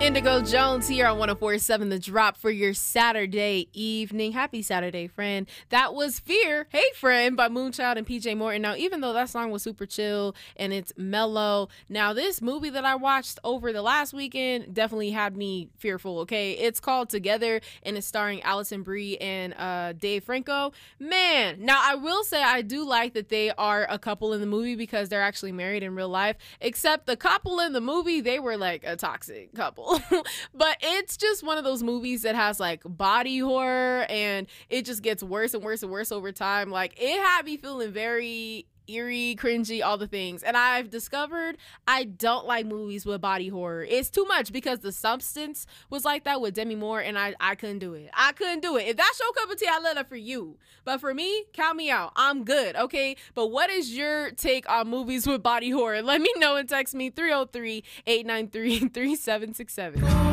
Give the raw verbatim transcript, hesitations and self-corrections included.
Indigo Jones here on one oh four point seven The Drop for your Saturday evening. Happy Saturday, friend. That was Fear, Hey Friend by Moonchild and P J Morton. Now, even though that song was super chill and it's mellow, now this movie that I watched over the last weekend definitely had me fearful, okay? It's called Together and it's starring Alison Brie and uh, Dave Franco. Man, now I will say I do like that they are a couple in the movie because they're actually married in real life, except the couple in the movie, they were like a toxic couple. But it's just one of those movies that has like body horror and it just gets worse and worse and worse over time. Like, it had me feeling very eerie, cringy, all the things. And I've discovered I don't like movies with body horror. It's too much because The Substance was like that with Demi Moore and I, I couldn't do it. I couldn't do it. If that's your cup of tea, I let it for you. But for me, count me out. I'm good, okay? But what is your take on movies with body horror? Let me know and text me three oh three, eight nine three, three seven six seven.